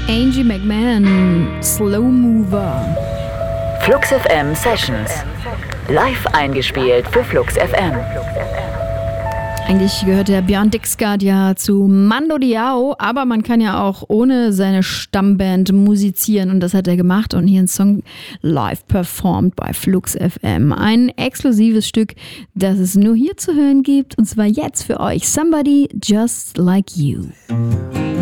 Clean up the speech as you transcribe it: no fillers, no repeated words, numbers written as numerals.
Angie McMahon, Slow Mover. Flux FM Sessions. Live eingespielt für Flux FM. Eigentlich gehört der Björn Dixgard ja zu Mando Diao, aber man kann ja auch ohne seine Stammband musizieren und das hat er gemacht und hier ein Song live performt bei Flux FM. Ein exklusives Stück, das es nur hier zu hören gibt und zwar jetzt für euch. Somebody Just Like You.